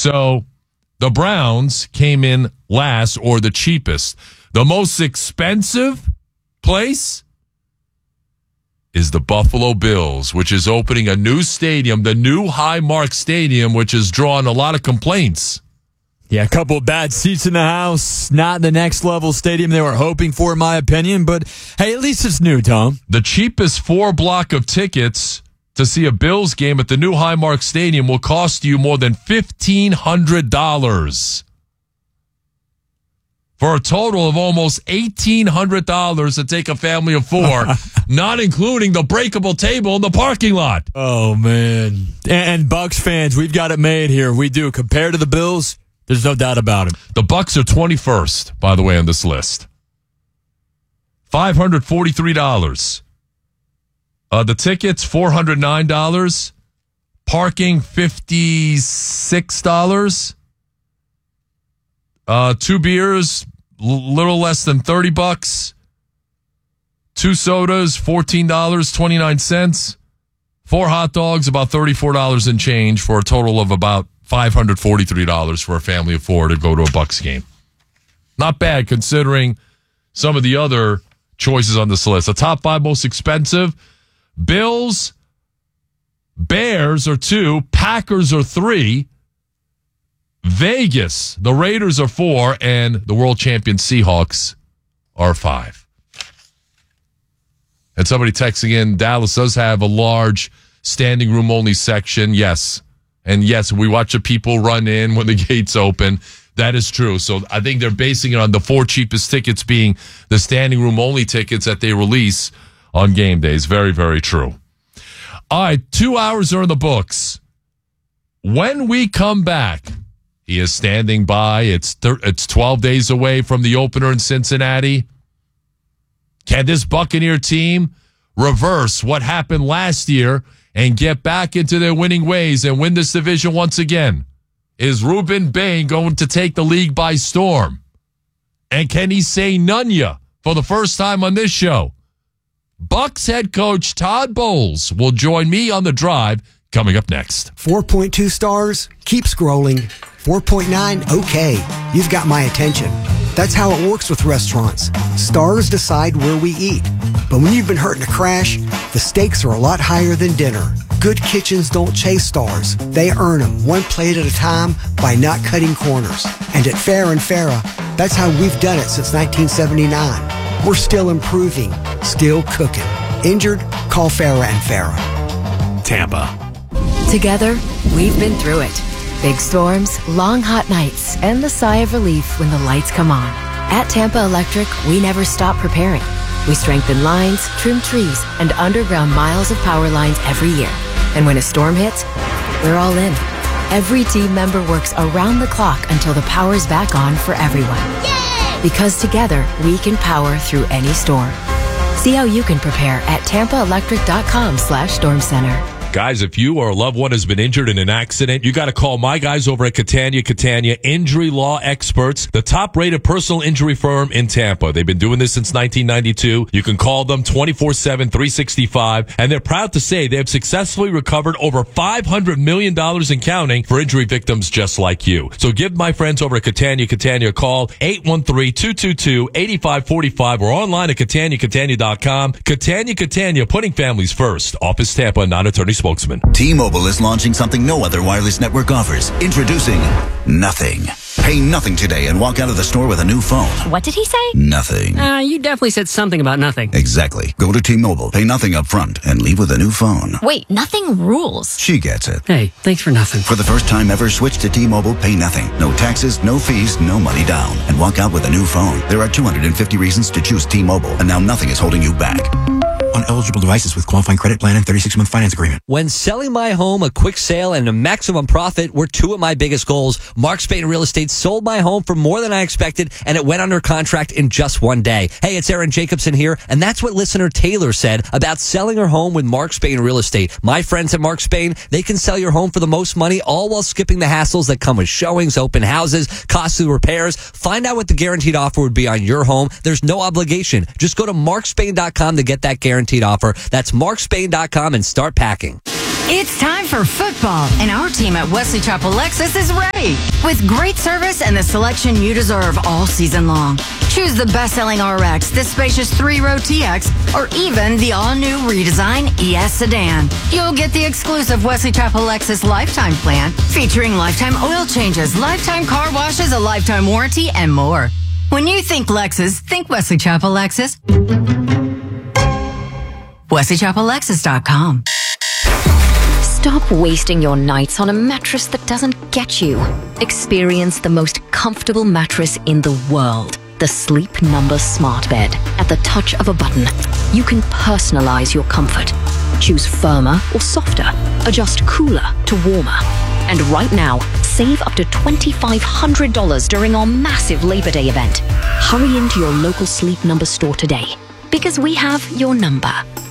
So the Browns came in last, or the cheapest. The most expensive place is the Buffalo Bills, which is opening a new stadium, the new Highmark Stadium, which has drawn a lot of complaints. Yeah, a couple of bad seats in the house. Not the next level stadium they were hoping for, in my opinion. But, hey, at least it's new, Tom. The cheapest 4 block of tickets to see a Bills game at the new Highmark Stadium will cost you more than $1,500. For a total of almost $1,800 to take a family of 4, not including the breakable table in the parking lot. Oh, man. And Bucs fans, we've got it made here. We do. Compared to the Bills, there's no doubt about it. The Bucs are 21st, by the way, on this list. $543. The tickets, $409. Parking, $56. 2 beers, little less than $30. 2 sodas, $14.29. 4 hot dogs, about $34 and change, for a total of about $543 for a family of 4 to go to a Bucs game. Not bad considering some of the other choices on this list. The top 5 most expensive: Bills, Bears are 2, Packers are 3, Vegas, the Raiders are 4, and the world champion Seahawks are 5. And somebody texting in, Dallas does have a large standing room only section. Yes. And yes, we watch the people run in when the gates open. That is true. So I think they're basing it on the 4 cheapest tickets being the standing room only tickets that they release on game days. Very, very true. All right, 2 hours are in the books. When we come back, he is standing by. It's 12 days away from the opener in Cincinnati. Can this Buccaneer team reverse what happened last year and get back into their winning ways and win this division once again? Is Ruben Bain going to take the league by storm? And can he say Nunya for the first time on this show? Bucs head coach Todd Bowles will join me on The Drive coming up next. 4.2 stars? Keep scrolling. 4.9? Okay. You've got my attention. That's how it works with restaurants. Stars decide where we eat. But when you've been hurting to crash, the stakes are a lot higher than dinner. Good kitchens don't chase stars. They earn them one plate at a time by not cutting corners. And at Farrah and Farrah, that's how we've done it since 1979. We're still improving, still cooking. Injured? Call Farrah and Farrah. Tampa. Together, we've been through it. Big storms, long hot nights, and the sigh of relief when the lights come on. At Tampa Electric, we never stop preparing. We strengthen lines, trim trees, and underground miles of power lines every year. And when a storm hits, we're all in. Every team member works around the clock until the power's back on for everyone. Yay! Because together, we can power through any storm. See how you can prepare at tampaelectric.com/storm center. Guys, if you or a loved one has been injured in an accident, you got to call my guys over at Catania Injury Law Experts, the top-rated personal injury firm in Tampa. They've been doing this since 1992. You can call them 24/7, 365, and they're proud to say they have successfully recovered over $500 million and counting for injury victims just like you. So give my friends over at Catania a call, 813-222-8545, or online at CataniaCatania.com. Catania, putting families first. Office Tampa, non-attorney spokesman. T-Mobile is launching something no other wireless network offers. Introducing Nothing. Pay nothing today and walk out of the store with a new phone. What did he say? Nothing. You definitely said something about nothing. Exactly. Go to T-Mobile, pay nothing up front, and leave with a new phone. Wait, nothing rules. She gets it. Hey, thanks for nothing. For the first time ever, switch to T-Mobile, pay nothing. No taxes, no fees, no money down. And walk out with a new phone. There are 250 reasons to choose T-Mobile, and now nothing is holding you back. On eligible devices with qualifying credit plan and 36-month finance agreement. When selling my home, a quick sale and a maximum profit were 2 of my biggest goals. Mark Spain Real Estate sold my home for more than I expected, and it went under contract in just 1 day. Hey, it's Aaron Jacobson here, and that's what listener Taylor said about selling her home with Mark Spain Real Estate. My friends at Mark Spain, they can sell your home for the most money, all while skipping the hassles that come with showings, open houses, costly repairs. Find out what the guaranteed offer would be on your home. There's no obligation. Just go to markspain.com to get that guaranteed offer. That's markspain.com and start packing. It's time for football, and our team at Wesley Chapel Lexus is ready. With great service and the selection you deserve all season long. Choose the best-selling RX, the spacious 3-row TX, or even the all-new redesigned ES sedan. You'll get the exclusive Wesley Chapel Lexus lifetime plan, featuring lifetime oil changes, lifetime car washes, a lifetime warranty, and more. When you think Lexus, think Wesley Chapel Lexus. WesleyChapelLexus.com. Stop wasting your nights on a mattress that doesn't get you. Experience the most comfortable mattress in the world. The Sleep Number Smart Bed. At the touch of a button, you can personalize your comfort. Choose firmer or softer. Adjust cooler to warmer. And right now, save up to $2,500 during our massive Labor Day event. Hurry into your local Sleep Number store today, because we have your number.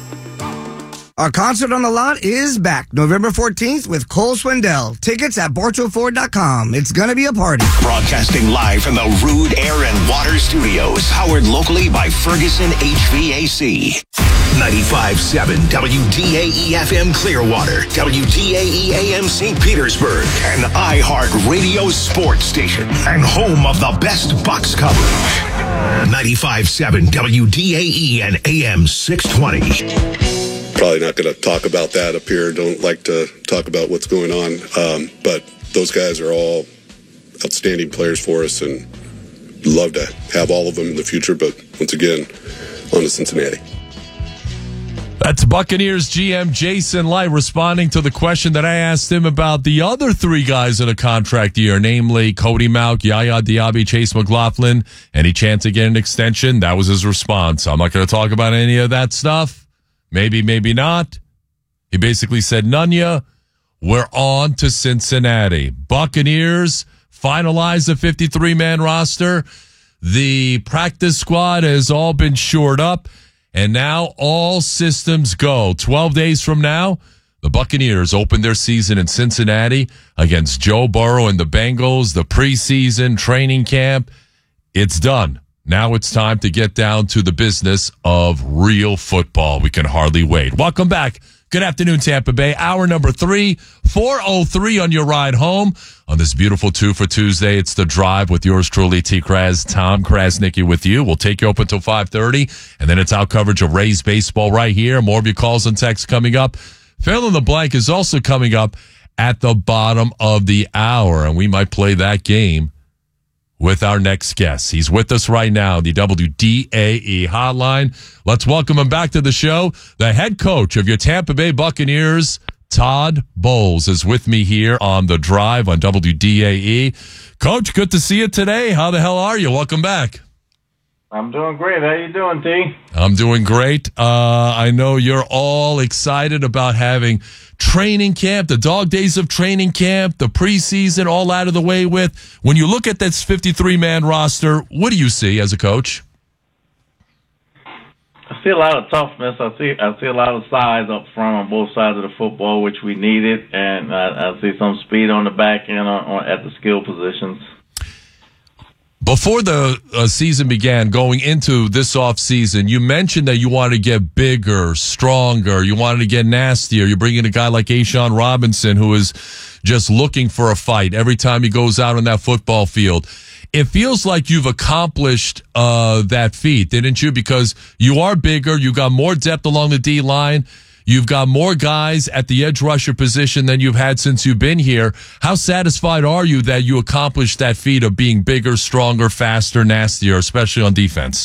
Our concert on the lot is back November 14th with Cole Swindell. Tickets at BorchoFord.com. It's going to be a party. Broadcasting live from the Rude Air and Water Studios. Powered locally by Ferguson HVAC. 95.7 WDAE FM Clearwater, WDAE AM St. Petersburg, an iHeart Radio sports station and home of the best Bucks coverage. 95.7 WDAE and AM 620. Probably not going to talk about that up here. Don't like to talk about what's going on. But those guys are all outstanding players for us, and love to have all of them in the future. But once again, on to Cincinnati. That's Buccaneers GM Jason Licht responding to the question that I asked him about the other three guys in a contract year, namely Cody Mauch, Yaya Diaby, Chase McLaughlin. Any chance to get an extension? That was his response. I'm not going to talk about any of that stuff. Maybe, maybe not. He basically said, Nunya, we're on to Cincinnati. Buccaneers finalize the 53-man roster. The practice squad has all been shored up, and now all systems go. 12 days from now, the Buccaneers open their season in Cincinnati against Joe Burrow and the Bengals. The preseason training camp, it's done. Now it's time to get down to the business of real football. We can hardly wait. Welcome back. Good afternoon, Tampa Bay. Hour number 3, 4:03 on your ride home on this beautiful 2 for Tuesday. It's The Drive with yours truly, T. Kraz, Tom Krasnicki with you. We'll take you up until 5:30, and then it's our coverage of Rays baseball right here. More of your calls and texts coming up. Fill in the blank is also coming up at the bottom of the hour, and we might play that game with our next guest. He's with us right now, the WDAE hotline. Let's welcome him back to the show. The head coach of your Tampa Bay Buccaneers, Todd Bowles, is with me here on The Drive on WDAE. Coach, good to see you today. How the hell are you? Welcome back. I'm doing great. How you doing, T? I'm doing great. I know you're all excited about having training camp, the dog days of training camp, the preseason all out of the way with. When you look at this 53-man roster, what do you see as a coach? I see a lot of toughness. I see a lot of size up front on both sides of the football, which we needed, and I see some speed on the back end at the skill positions. Before the season began, going into this offseason, you mentioned that you wanted to get bigger, stronger. You wanted to get nastier. You're bringing a guy like A'Shawn Robinson, who is just looking for a fight every time he goes out on that football field. It feels like you've accomplished that feat, didn't you? Because you are bigger. You got more depth along the D-line. You've got more guys at the edge rusher position than you've had since you've been here. How satisfied are you that you accomplished that feat of being bigger, stronger, faster, nastier, especially on defense?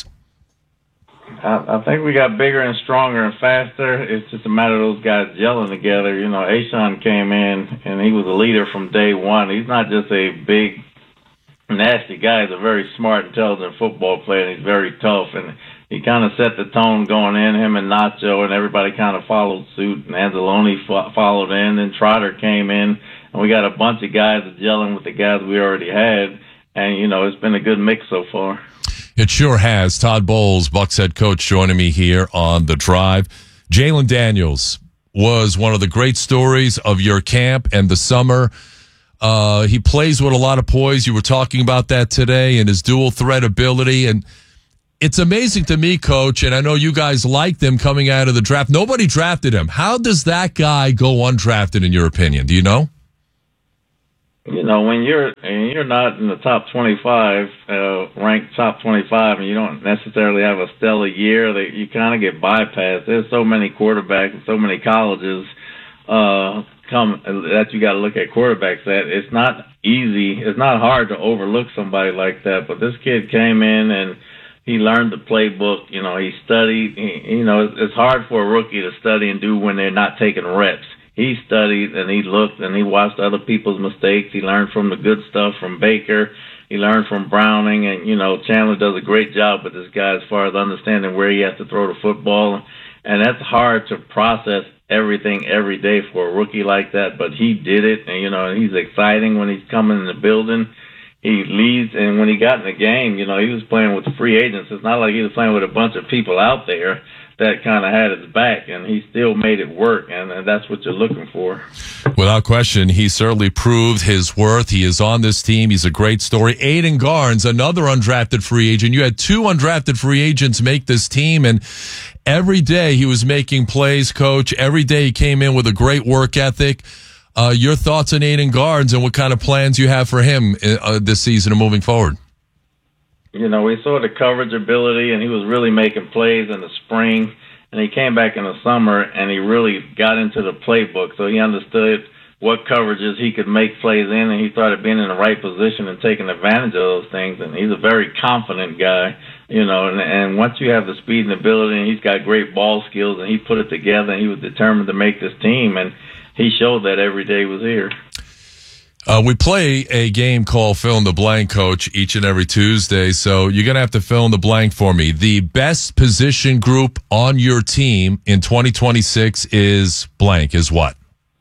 I think we got bigger and stronger and faster. It's just a matter of those guys gelling together. You know, A'Shawn came in, and he was a leader from day one. He's not just a big, nasty guy. He's a very smart, intelligent football player, and he's very tough. And he kind of set the tone going in, him and Nacho, and everybody kind of followed suit. And Anzalone followed in, then Trotter came in, and we got a bunch of guys gelling with the guys we already had. And, you know, it's been a good mix so far. It sure has. Todd Bowles, Bucs head coach, joining me here on The Drive. Jalen Daniels was one of the great stories of your camp and the summer. He plays with a lot of poise. You were talking about that today and his dual threat ability. And It's amazing to me, Coach, and I know you guys liked him coming out of the draft. Nobody drafted him. How does that guy go undrafted, in your opinion? Do you know? You know, when you're not in the top 25, ranked top 25, and you don't necessarily have a stellar year, you kind of get bypassed. There's so many quarterbacks and so many colleges that you got to look at quarterbacks at. It's not easy. It's not hard to overlook somebody like that. But this kid came in and he learned the playbook. You know, he studied. It's hard for a rookie to study and do when they're not taking reps. He studied and he looked and he watched other people's mistakes. He learned from the good stuff from Baker. He learned from Browning. And, Chandler does a great job with this guy as far as understanding where he has to throw the football. And that's hard to process everything every day for a rookie like that. But he did it. And, he's exciting when he's coming in the building. He leads. And when he got in the game, he was playing with the free agents. It's not like he was playing with a bunch of people out there that kind of had his back, and he still made it work, and that's what you're looking for. Without question, he certainly proved his worth. He is on this team. He's a great story. Aiden Garnes, another undrafted free agent. You had two undrafted free agents make this team, and every day he was making plays, Coach. Every day he came in with a great work ethic. Your thoughts on Aiden Garnes and what kind of plans you have for him this season and moving forward? We saw the coverage ability, and he was really making plays in the spring, and he came back in the summer, and he really got into the playbook, so he understood what coverages he could make plays in, and he started being in the right position and taking advantage of those things, and he's a very confident guy, and once you have the speed and ability, and he's got great ball skills, and he put it together, and he was determined to make this team, and he showed that every day he was here. We play a game called Fill in the Blank, Coach, each and every Tuesday. So you're going to have to fill in the blank for me. The best position group on your team in 2026 is blank, is what?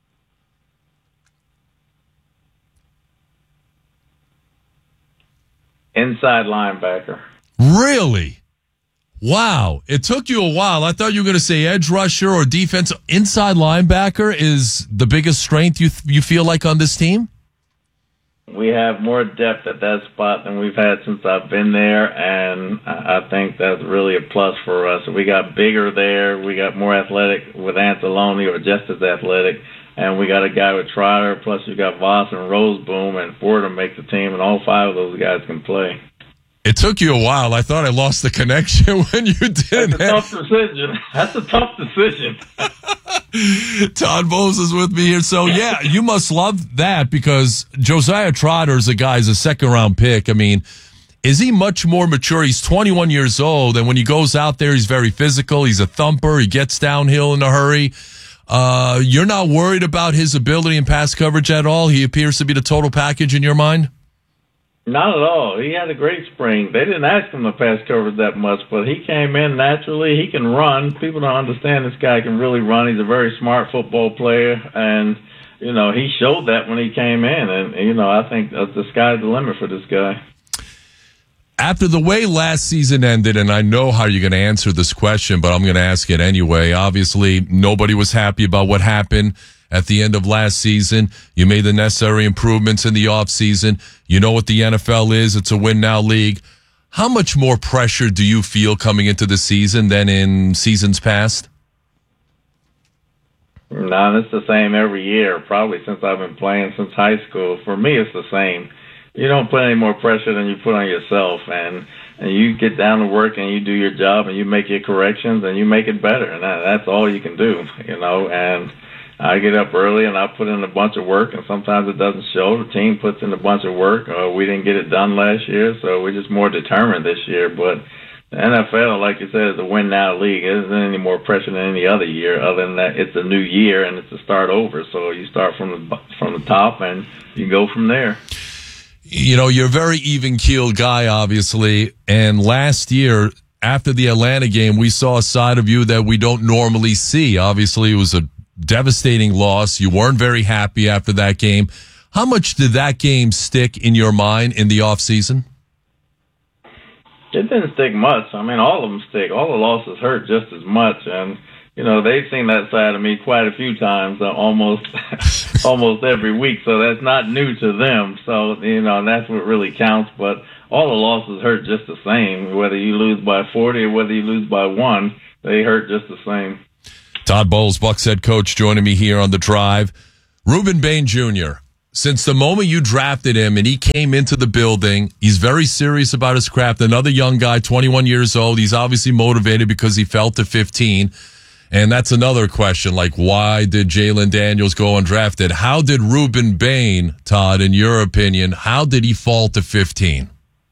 Inside linebacker. Really? Wow. It took you a while. I thought you were going to say edge rusher or defense. Inside linebacker is the biggest strength you feel like on this team? We have more depth at that spot than we've had since I've been there, and I think that's really a plus for us. We got bigger there. We got more athletic with Anzalone, or just as athletic, and we got a guy with Trotter, plus we got Voss and Roseboom, and Fordham make the team, and all five of those guys can play. It took you a while. I thought I lost the connection when you did. That's a tough decision. That's a tough decision. Todd Bowles is with me here. So, yeah, you must love that because Josiah Trotter is a guy, he's a second-round pick. I mean, is he much more mature? He's 21 years old, and when he goes out there, he's very physical. He's a thumper. He gets downhill in a hurry. You're not worried about his ability in pass coverage at all? He appears to be the total package in your mind? Not at all. He had a great spring. They didn't ask him to pass coverage that much, but he came in naturally. He can run. People don't understand this guy can really run. He's a very smart football player, and, he showed that when he came in. And, I think the sky's the limit for this guy. After the way last season ended, and I know how you're going to answer this question, but I'm going to ask it anyway. Obviously, nobody was happy about what happened at the end of last season. You made the necessary improvements in the offseason. You know what the NFL is. It's a win-now league. How much more pressure do you feel coming into the season than in seasons past? No, it's the same every year, probably since I've been playing since high school. For me, it's the same. You don't put any more pressure than you put on yourself, and you get down to work and you do your job and you make your corrections and you make it better, and that's all you can do, and I get up early and I put in a bunch of work, and sometimes it doesn't show. The team puts in a bunch of work. We didn't get it done last year, so we're just more determined this year. But the NFL, like you said, is a win-now league. It isn't any more pressure than any other year, other than that it's a new year and it's a start over. So you start from the top and you go from there. You're a very even-keeled guy, obviously, and last year, after the Atlanta game, we saw a side of you that we don't normally see. Obviously, it was a devastating loss. You weren't very happy after that game. How much did that game stick in your mind in the offseason? It didn't stick much. I mean, all of them stick. All the losses hurt just as much. And, they've seen that side of me quite a few times, almost every week. So that's not new to them. So, that's what really counts. But all the losses hurt just the same, whether you lose by 40 or whether you lose by 1, they hurt just the same. Todd Bowles, Bucs head coach, joining me here on The Drive. Ruben Bain Jr., since the moment you drafted him and he came into the building, he's very serious about his craft. Another young guy, 21 years old. He's obviously motivated because he fell to 15. And that's another question, like why did Jalen Daniels go undrafted? How did Ruben Bain, Todd, in your opinion, how did he fall to 15?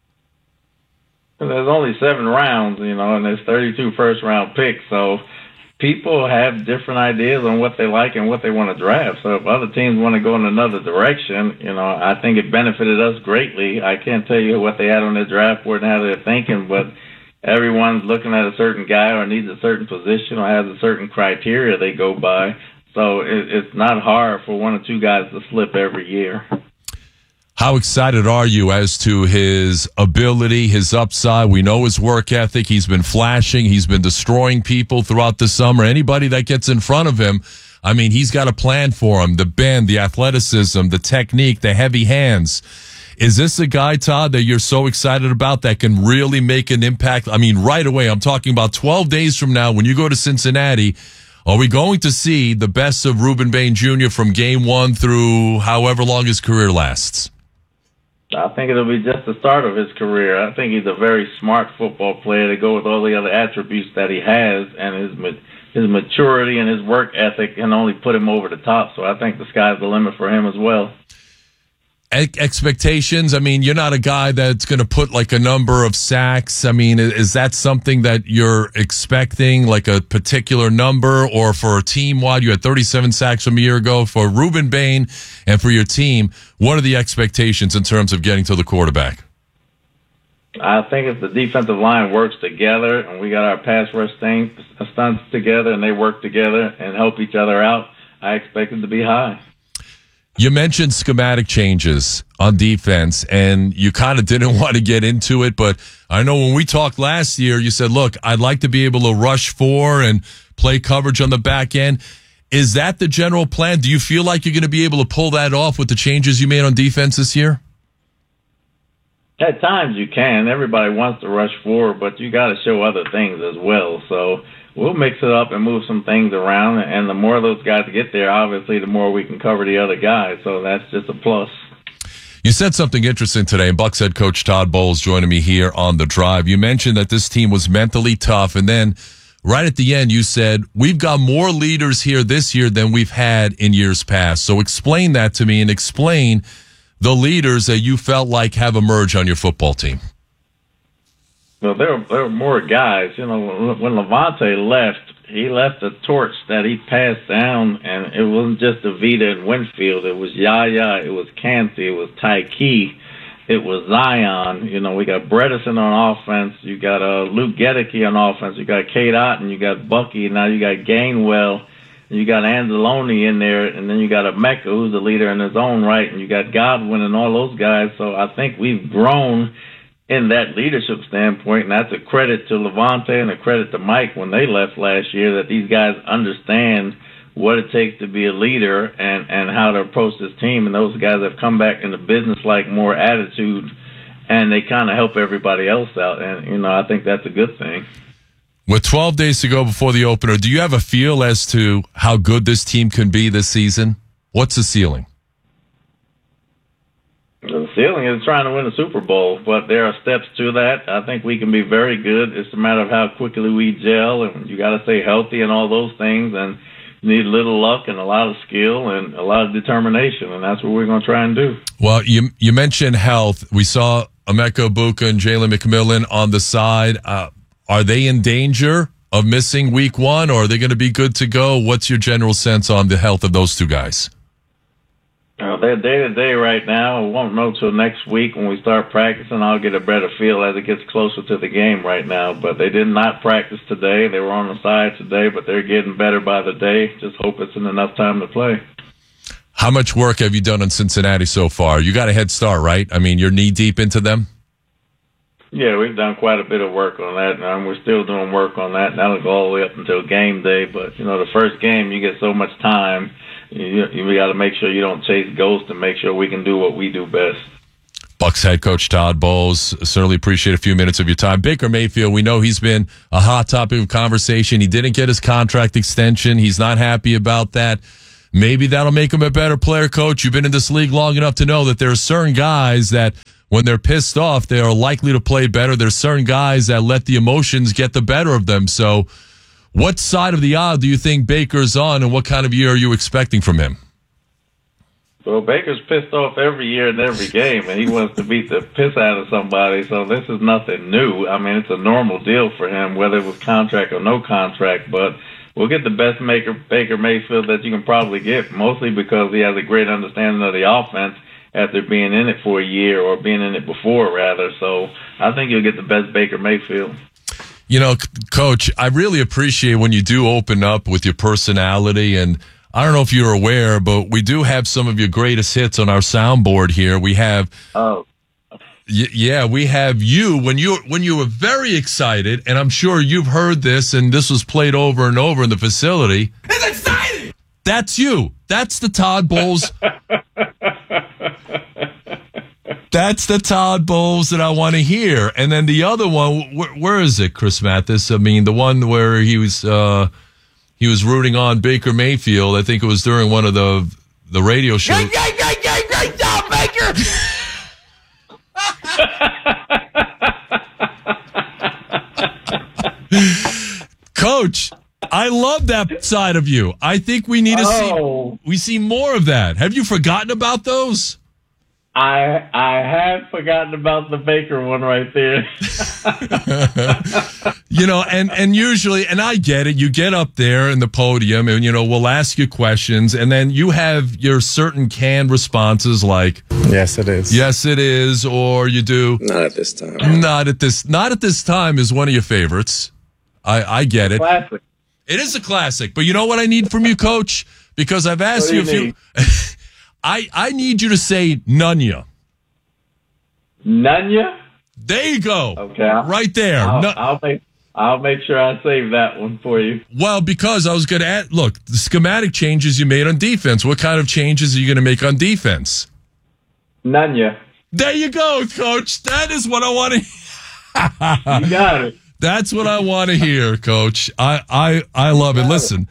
There's only 7 rounds, and there's 32 first-round picks. So people have different ideas on what they like and what they want to draft. So if other teams want to go in another direction, I think it benefited us greatly. I can't tell you what they had on their draft board and how they're thinking, but everyone's looking at a certain guy or needs a certain position or has a certain criteria they go by. So it's not hard for 1 or 2 guys to slip every year. How excited are you as to his ability, his upside? We know his work ethic. He's been flashing. He's been destroying people throughout the summer. Anybody that gets in front of him, he's got a plan for him. The bend, the athleticism, the technique, the heavy hands. Is this a guy, Todd, that you're so excited about that can really make an impact? Right away, I'm talking about 12 days from now when you go to Cincinnati. Are we going to see the best of Ruben Bain Jr. from game 1 through however long his career lasts? I think it'll be just the start of his career. I think he's a very smart football player to go with all the other attributes that he has, and his maturity and his work ethic can only put him over the top. So I think the sky's the limit for him as well. Expectations? You're not a guy that's going to put like a number of sacks. Is that something that you're expecting, like a particular number, or for a team-wide? You had 37 sacks from a year ago. For Ruben Bain and for your team, what are the expectations in terms of getting to the quarterback? I think if the defensive line works together and we got our pass rush stunts together and they work together and help each other out, I expect it to be high. You mentioned schematic changes on defense, and you kind of didn't want to get into it, but I know when we talked last year, you said, look, I'd like to be able to rush 4 and play coverage on the back end. Is that the general plan? Do you feel like you're going to be able to pull that off with the changes you made on defense this year? At times you can. Everybody wants to rush 4, but you got to show other things as well. So we'll mix it up and move some things around, and the more those guys get there, obviously, the more we can cover the other guys. So that's just a plus. You said something interesting today, and Bucs head coach Todd Bowles joining me here on The Drive. You mentioned that this team was mentally tough, and then right at the end you said, we've got more leaders here this year than we've had in years past. So explain that to me and explain the leaders that you felt like have emerged on your football team. Well, there were more guys. When Levante left, he left a torch that he passed down, and it wasn't just Avita and Winfield. It was Yaya, it was Cansey, it was Tyke, it was Zion. We got Bredesen on offense. You got Luke Gedeke on offense. You got Cade Otton. You got Bucky. Now you got Gainwell. You got Anzalone in there, and then you got Emeka, who's a leader in his own right, and you got Godwin and all those guys. So I think we've grown in that leadership standpoint, and that's a credit to Levante and a credit to Mike when they left last year, that these guys understand what it takes to be a leader and how to approach this team. And those guys have come back in the business-like more attitude, and they kind of help everybody else out. And, I think that's a good thing. With 12 days to go before the opener, do you have a feel as to how good this team can be this season? What's the ceiling? The ceiling is trying to win a Super Bowl, but there are steps to that. I think we can be very good. It's a matter of how quickly we gel, and you got to stay healthy and all those things, and you need a little luck and a lot of skill and a lot of determination, and that's what we're going to try and do. Well, you mentioned health. We saw Emeka Egbuka and Jalen McMillan on the side. Are they in danger of missing week 1, or are they going to be good to go? What's your general sense on the health of those two guys? They're day-to-day right now. I won't know till next week when we start practicing. I'll get a better feel as it gets closer to the game right now. But they did not practice today. They were on the side today, but they're getting better by the day. Just hope it's in enough time to play. How much work have you done in Cincinnati so far? You got a head start, right? You're knee-deep into them? Yeah, we've done quite a bit of work on that, and we're still doing work on that. And that'll go all the way up until game day. But, the first game, you get so much time. You got to make sure you don't chase ghosts and make sure we can do what we do best. Bucks head coach Todd Bowles, certainly appreciate a few minutes of your time. Baker Mayfield, we know he's been a hot topic of conversation. He didn't get his contract extension. He's not happy about that. Maybe that'll make him a better player, Coach. You've been in this league long enough to know that there are certain guys that when they're pissed off, they are likely to play better. There's certain guys that let the emotions get the better of them. So what side of the aisle do you think Baker's on, and what kind of year are you expecting from him? Well, Baker's pissed off every year in every game, and he wants to beat the piss out of somebody, so this is nothing new. I mean, it's a normal deal for him, whether it was contract or no contract, but we'll get the best Baker Mayfield that you can probably get, mostly because he has a great understanding of the offense after being in it for a year, or being in it before, rather. So I think you'll get the best Baker Mayfield. Coach, I really appreciate when you do open up with your personality, and I don't know if you're aware, but we do have some of your greatest hits on our soundboard here. We have... Oh. Yeah, we have you when you were very excited, and I'm sure you've heard this, and this was played over and over in the facility. It's exciting! That's you. That's the Todd Bowles. That's the Todd Bowles that I want to hear. And then the other one, where is it, Chris Mathis? I mean, the one where he was rooting on Baker Mayfield. I think it was during one of the radio shows. Great job, Baker! Coach, I love that side of you. I think we need to see more of that. Have you forgotten about those? I have forgotten about the Baker one right there. And usually, and I get it, you get up there in the podium and, we'll ask you questions, and then you have your certain canned responses like, yes, it is. Yes, it is. Or you do. Not at this time. Not at this time is one of your favorites. I get it. Classic. It is a classic. But you know what I need from you, Coach? Because I've asked you a few. I need you to say Nunya. Nunya? There you go. Okay. Right there. I'll make sure I save that one for you. Well, because I was going to add, look, the schematic changes you made on defense. What kind of changes are you going to make on defense? Nunya. There you go, Coach. That is what I want to hear. You got it. That's what I want to hear, Coach. I love it. Listen,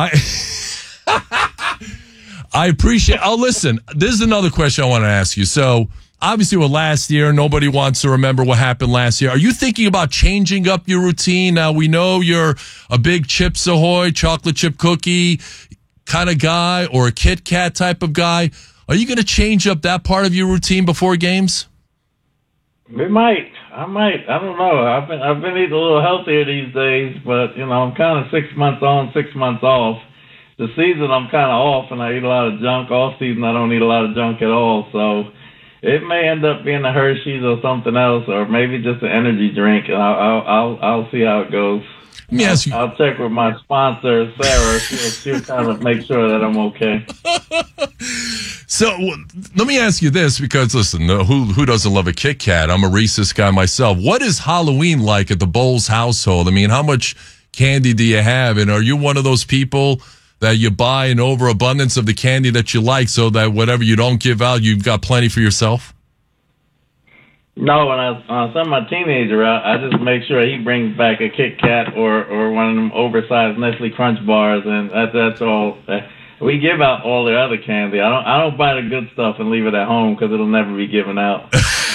I appreciate. Oh, listen, this is another question I want to ask you. So, obviously, with last year, nobody wants to remember what happened last year. Are you thinking about changing up your routine? Now, we know you're a big Chips Ahoy, chocolate chip cookie kind of guy, or a Kit Kat type of guy. Are you going to change up that part of your routine before games? We might. I might. I don't know. I've been eating a little healthier these days, but I'm kind of 6 months on, 6 months off. The season I'm kind of off, and I eat a lot of junk. Off season I don't eat a lot of junk at all. So it may end up being a Hershey's or something else, or maybe just an energy drink. And I'll see how it goes. Let me ask you. I'll check with my sponsor, Sarah. She'll kind of make sure that I'm okay. So let me ask you this, because listen, who doesn't love a Kit Kat? I'm a Reese's guy myself. What is Halloween like at the Bowles household? I mean, how much candy do you have? And are you one of those people that you buy an overabundance of the candy that you like so that whatever you don't give out, you've got plenty for yourself? No, when I send my teenager out, I just make sure he brings back a Kit Kat or one of them oversized Nestle Crunch bars, and that's all. We give out all the other candy. I don't buy the good stuff and leave it at home because it'll never be given out.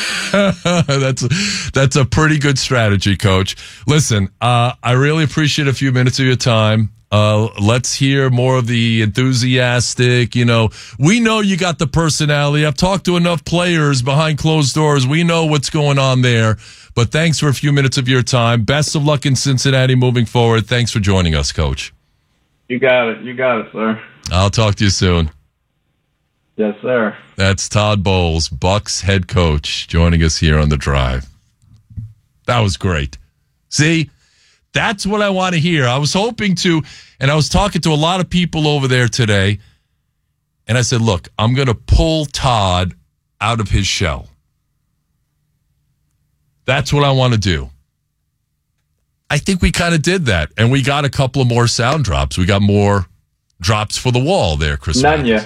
That's a pretty good strategy, Coach. Listen, I really appreciate a few minutes of your time. Let's hear more of the enthusiastic, we know you got the personality. I've talked to enough players behind closed doors. We know what's going on there, but thanks for a few minutes of your time. Best of luck in Cincinnati moving forward. Thanks for joining us, Coach. You got it, sir. I'll talk to you soon. Yes, sir. That's Todd Bowles, Bucks head coach, joining us here on The Drive. That was great. See? That's what I want to hear. I was hoping to, and I was talking to a lot of people over there today, and I said, look, I'm going to pull Todd out of his shell. That's what I want to do. I think we kind of did that, and we got a couple of more sound drops. We got more drops for the wall there, Chris. Nanya.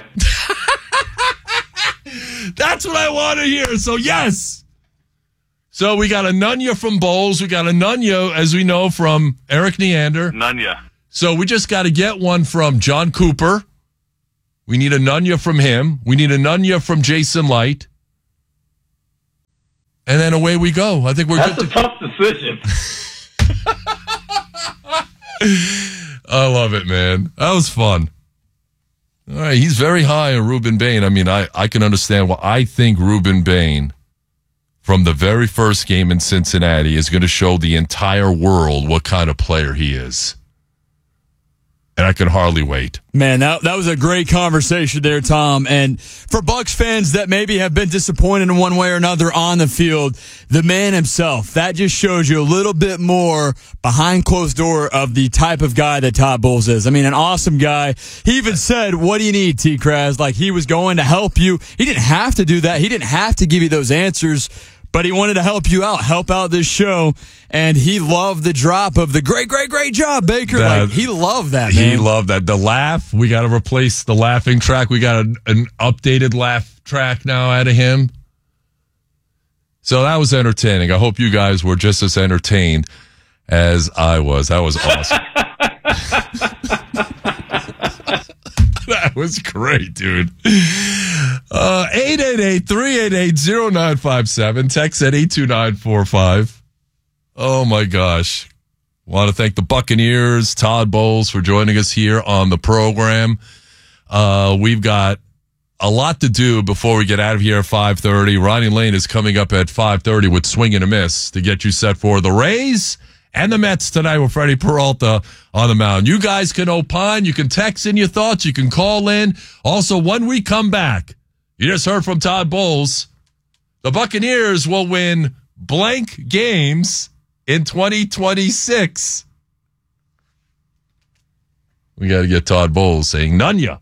That's what I want to hear. So, yes. So, we got a Nunya from Bowles. We got a Nunya, as we know, from Eric Neander. Nunya. So, we just got to get one from John Cooper. We need a Nunya from him. We need a Nunya from Jason Light. And then away we go. I think we're That's good. a tough decision. I love it, man. That was fun. All right, he's very high on Ruben Bain. I mean, I can understand why. I think Ruben Bain, from the very first game in Cincinnati, is going to show the entire world what kind of player he is. And I can hardly wait. Man, that was a great conversation there, Tom. And for Bucs fans that maybe have been disappointed in one way or another on the field, the man himself, that just shows you a little bit more behind closed door of the type of guy that Todd Bowles is. I mean, an awesome guy. He even said, what do you need, T-Kraz? Like, he was going to help you. He didn't have to do that. He didn't have to give you those answers, but he wanted to help you out, help out this show. And he loved the drop of the great job, Baker. Like, he loved that, man. He loved that. The laugh, we got to replace the laughing track. We got an updated laugh track now out of him. So that was entertaining. I hope you guys were just as entertained as I was. That was awesome. That was great, dude. 888-388-0957. Text at 82945. Oh, my gosh. Want to thank the Buccaneers, Todd Bowles, for joining us here on the program. We've got a lot to do before we get out of here at 5:30. Ronnie Lane is coming up at 5:30 with Swing and a Miss to get you set for the Rays and the Mets tonight with Freddie Peralta on the mound. You guys can opine. You can text in your thoughts. You can call in. Also, when we come back, you just heard from Todd Bowles, the Buccaneers will win blank games in 2026. We got to get Todd Bowles saying Nunya.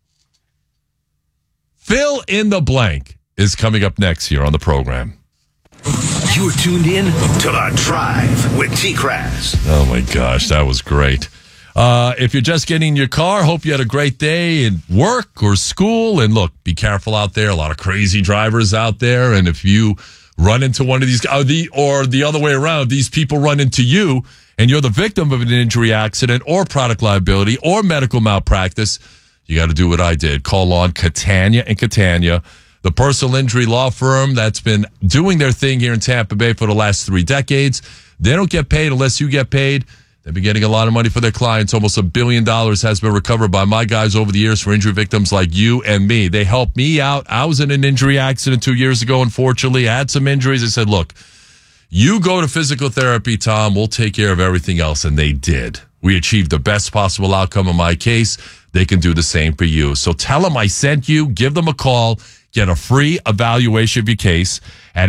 Fill in the blank is coming up next here on the program. You're tuned in to The Drive with T-Kraz. Oh, my gosh, that was great. If you're just getting in your car, hope you had a great day at work or school. And look, be careful out there. A lot of crazy drivers out there. And if you run into one of these, or the other way around, these people run into you and you're the victim of an injury accident or product liability or medical malpractice, you got to do what I did. Call on Catania and Catania, the personal injury law firm that's been doing their thing here in Tampa Bay for the last 3 decades. They don't get paid unless you get paid. They've been getting a lot of money for their clients. Almost $1 billion has been recovered by my guys over the years for injury victims like you and me. They helped me out. I was in an injury accident 2 years ago, unfortunately. I had some injuries. I said, look, you go to physical therapy, Tom. We'll take care of everything else. And they did. We achieved the best possible outcome in my case. They can do the same for you. So tell them I sent you. Give them a call. Get a free evaluation of your case at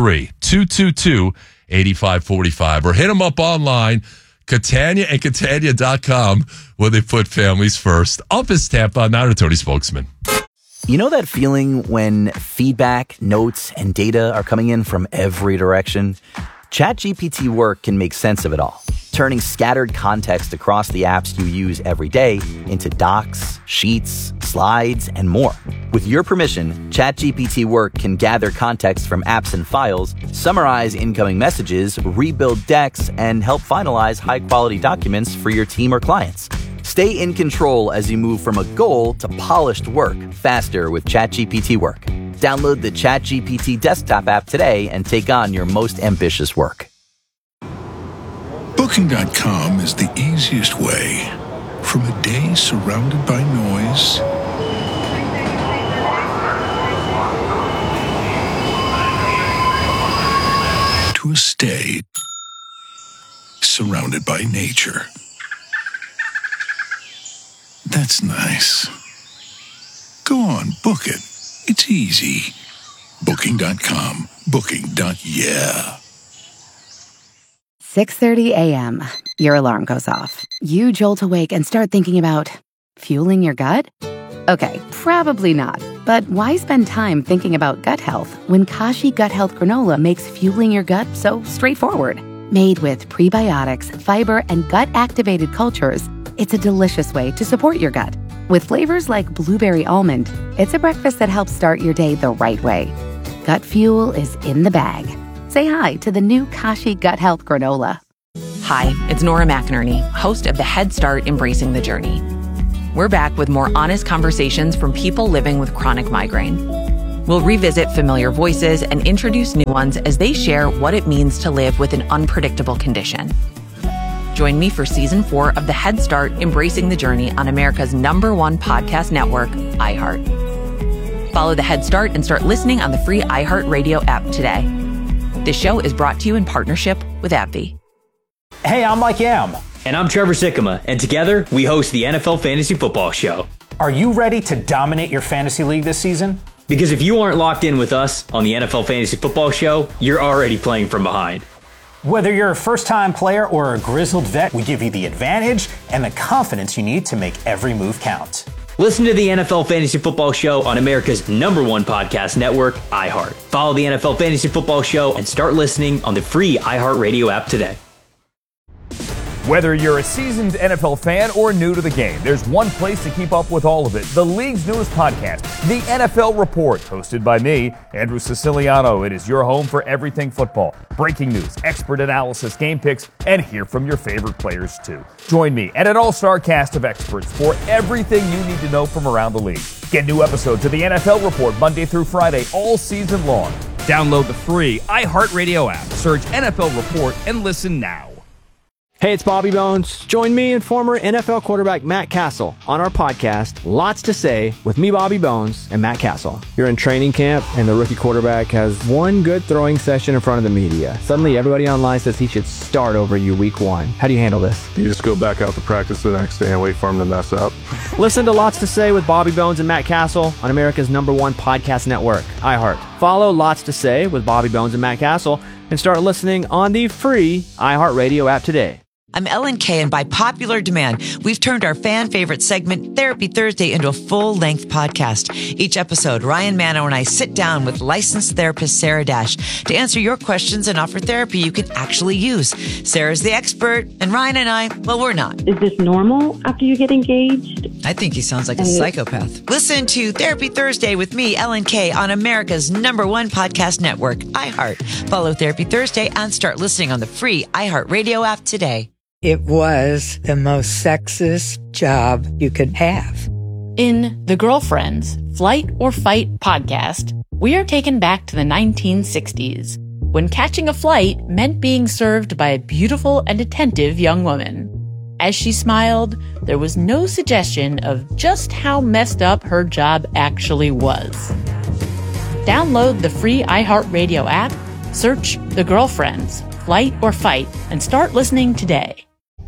813-222-8545 or hit them up online, Catania and Catania.com, where they put families first. Up is Tampa, not a Tony spokesman. You know that feeling when feedback, notes, and data are coming in from every direction? ChatGPT Work can make sense of it all, turning scattered context across the apps you use every day into docs, sheets, slides, and more. With your permission, ChatGPT Work can gather context from apps and files, summarize incoming messages, rebuild decks, and help finalize high-quality documents for your team or clients. Stay in control as you move from a goal to polished work faster with ChatGPT Work. Download the ChatGPT desktop app today and take on your most ambitious work. Booking.com is the easiest way. From a day surrounded by noise to a stay surrounded by nature. That's nice. Go on, book it. It's easy. Booking.com. Booking.yeah. 6:30 a.m. Your alarm goes off. You jolt awake and start thinking about fueling your gut? Okay, probably not. But why spend time thinking about gut health when Kashi Gut Health Granola makes fueling your gut so straightforward? Made with prebiotics, fiber, and gut-activated cultures, it's a delicious way to support your gut. With flavors like blueberry almond, it's a breakfast that helps start your day the right way. Gut fuel is in the bag. Say hi to the new Kashi Gut Health Granola. Hi, it's Nora McInerney, host of the Head Start Embracing the Journey. We're back with more honest conversations from people living with chronic migraine. We'll revisit familiar voices and introduce new ones as they share what it means to live with an unpredictable condition. Join me for Season 4 of the Head Start Embracing the Journey on America's #1 podcast network, iHeart. Follow the Head Start and start listening on the free iHeartRadio app today. This show is brought to you in partnership with AbbVie. Hey, I'm Mike Yam. And I'm Trevor Sikkema, and together we host the NFL Fantasy Football Show. Are you ready to dominate your fantasy league this season? Because if you aren't locked in with us on the NFL Fantasy Football Show, you're already playing from behind. Whether you're a first-time player or a grizzled vet, we give you the advantage and the confidence you need to make every move count. Listen to the NFL Fantasy Football Show on America's #1 podcast network, iHeart. Follow the NFL Fantasy Football Show and start listening on the free iHeartRadio app today. Whether you're a seasoned NFL fan or new to the game, there's one place to keep up with all of it. The league's newest podcast, The NFL Report, hosted by me, Andrew Siciliano. It is your home for everything football. Breaking news, expert analysis, game picks, and hear from your favorite players too. Join me and an all-star cast of experts for everything you need to know from around the league. Get new episodes of The NFL Report Monday through Friday all season long. Download the free iHeartRadio app. Search NFL Report and listen now. Hey, it's Bobby Bones. Join me and former NFL quarterback Matt Castle on our podcast, Lots to Say, with me, Bobby Bones, and Matt Castle. You're in training camp, and the rookie quarterback has one good throwing session in front of the media. Suddenly, everybody online says he should start over you week 1. How do you handle this? You just go back out to practice the next day and wait for him to mess up. Listen to Lots to Say with Bobby Bones and Matt Castle on America's #1 podcast network, iHeart. Follow Lots to Say with Bobby Bones and Matt Castle and start listening on the free iHeartRadio app today. I'm Ellen Kay, and by popular demand, we've turned our fan favorite segment, Therapy Thursday, into a full-length podcast. Each episode, Ryan Manno and I sit down with licensed therapist Sarah Dash to answer your questions and offer therapy you can actually use. Sarah's the expert, and Ryan and I, well, we're not. Is this normal after you get engaged? I think he sounds like a psychopath. Listen to Therapy Thursday with me, Ellen Kay, on America's #1 podcast network, iHeart. Follow Therapy Thursday and start listening on the free iHeartRadio app today. It was the most sexist job you could have. In The Girlfriends, Flight or Fight podcast, we are taken back to the 1960s, when catching a flight meant being served by a beautiful and attentive young woman. As she smiled, there was no suggestion of just how messed up her job actually was. Download the free iHeartRadio app, search The Girlfriends, Flight or Fight, and start listening today.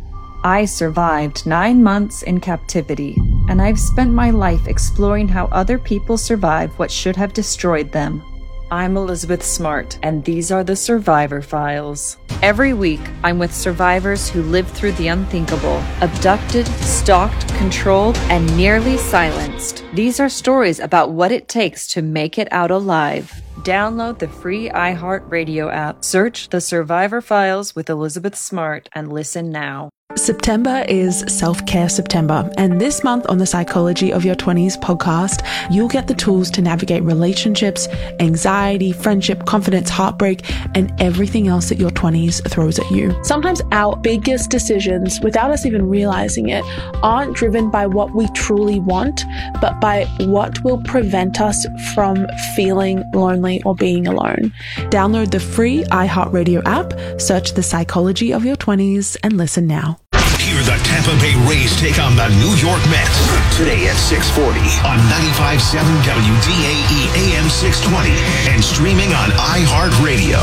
I survived 9 months in captivity, and I've spent my life exploring how other people survive what should have destroyed them. I'm Elizabeth Smart, and these are the Survivor Files. Every week, I'm with survivors who lived through the unthinkable, abducted, stalked, controlled, and nearly silenced. These are stories about what it takes to make it out alive. Download the free iHeartRadio app, search The Survivor Files with Elizabeth Smart, and listen now. September is Self-Care September, and this month on the Psychology of Your 20s podcast, you'll get the tools to navigate relationships, anxiety, friendship, confidence, heartbreak, and everything else that your 20s throws at you. Sometimes our biggest decisions, without us even realizing it, aren't driven by what we truly want, but by what will prevent us from feeling lonely or being alone. Download the free iHeartRadio app, search The Psychology of Your 20s, and listen now. Hear the Tampa Bay Rays take on the New York Mets today at 6:40 on 95.7 WDAE AM 620 and streaming on iHeartRadio.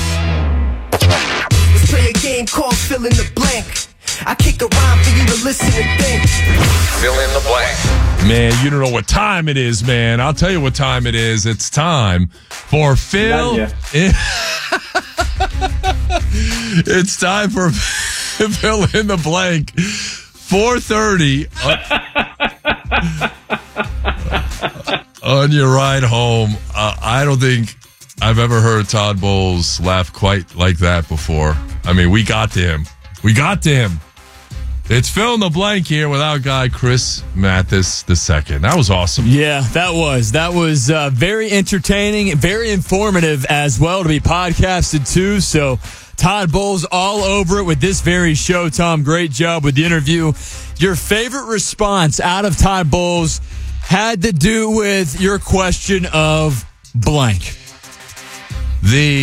Let's play a game called Fill in the Blank. I kick a rhyme for you to listen and think. Fill in the blank. Man, you don't know what time it is, man. I'll tell you what time it is. It's time for Phil. It's time for Fill in the blank. 4:30. On your ride home, I don't think I've ever heard Todd Bowles laugh quite like that before. I mean, we got to him. It's fill in the blank here with our guy, Chris Mathis II. That was awesome. Yeah, that was very entertaining, very informative as well to be podcasted too. So Todd Bowles all over it with this very show. Tom, great job with the interview. Your favorite response out of Todd Bowles had to do with your question of blank. The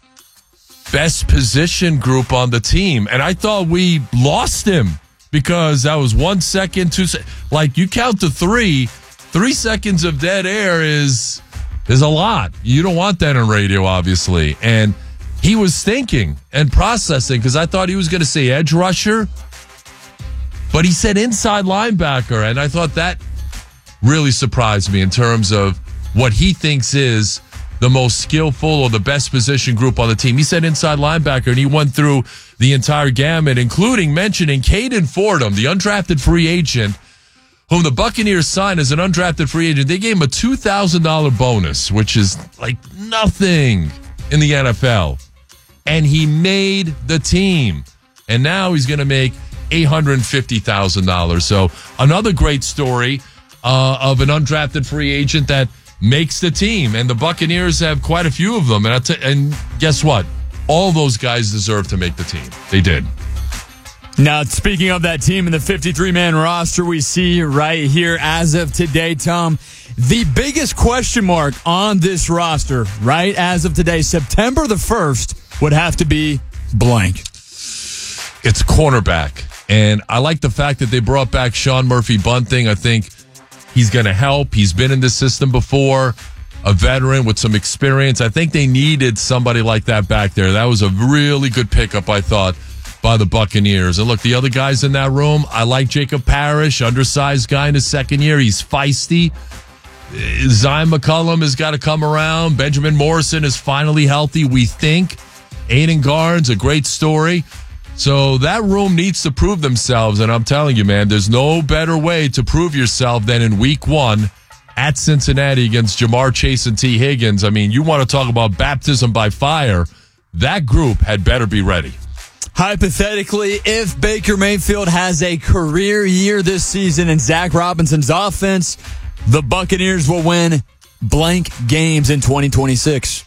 best position group on the team. And I thought we lost him because that was 1 second, 2 seconds. Like, you count to 3 seconds of dead air is a lot. You don't want that on radio, obviously. And he was thinking and processing because I thought he was going to say edge rusher, but he said inside linebacker. And I thought that really surprised me in terms of what he thinks is the most skillful or the best position group on the team. He said inside linebacker, and he went through the entire gamut, including mentioning Caden Fordham, the undrafted free agent, whom the Buccaneers signed as an undrafted free agent. They gave him a $2,000 bonus, which is like nothing in the NFL. And he made the team. And now he's going to make $850,000. So another great story of an undrafted free agent that makes the team. And the Buccaneers have quite a few of them. And guess what? All those guys deserve to make the team. They did. Now, speaking of that team in the 53-man roster we see right here as of today, Tom, the biggest question mark on this roster right as of today, September the 1st, would have to be blank. It's cornerback. And I like the fact that they brought back Sean Murphy-Bunting. I think he's going to help. He's been in this system before, a veteran with some experience. I think they needed somebody like that back there. That was a really good pickup, I thought, by the Buccaneers. And look, the other guys in that room, I like Jacob Parrish, undersized guy in his second year. He's feisty. Zion McCullum has got to come around. Benjamin Morrison is finally healthy, we think. Aiden Garnes, a great story. So that room needs to prove themselves, and I'm telling you, man, there's no better way to prove yourself than in week 1 at Cincinnati against Jamar Chase and T. Higgins. I mean, you want to talk about baptism by fire. That group had better be ready. Hypothetically, if Baker Mayfield has a career year this season in Zach Robinson's offense, the Buccaneers will win blank games in 2026.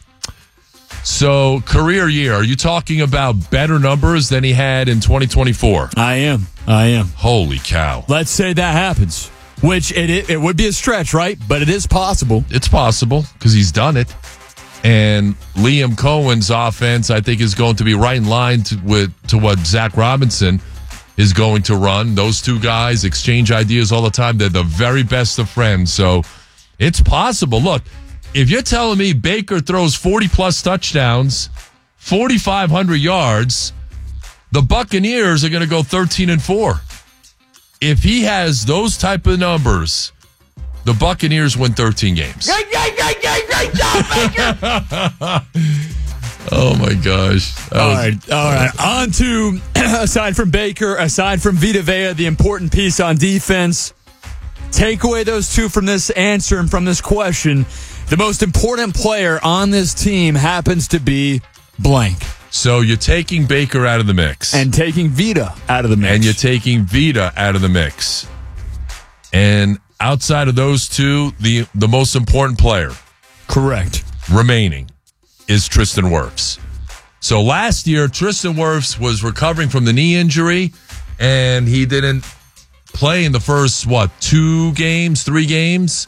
So, career year, are you talking about better numbers than he had in 2024? I am. Holy cow. Let's say that happens, which it would be a stretch, right? But it is possible. It's possible because he's done it. And Liam Cohen's offense, I think, is going to be right in line to what Zach Robinson is going to run. Those two guys exchange ideas all the time. They're the very best of friends. So, it's possible. Look, if you're telling me Baker throws 40-plus touchdowns, 4,500 yards, the Buccaneers are going to go 13-4. If he has those type of numbers, the Buccaneers win 13 games. Great job, Baker! Oh, my gosh. All right. On to, aside from Baker, aside from Vita Vea, the important piece on defense, take away those two from this answer and from this question. The most important player on this team happens to be blank. So you're taking Baker out of the mix. And taking Vita out of the mix. And you're taking Vita out of the mix. And outside of those two, the most important player. Correct. Remaining is Tristan Wirfs. So last year, Tristan Wirfs was recovering from the knee injury, and he didn't play in the first, 3 games?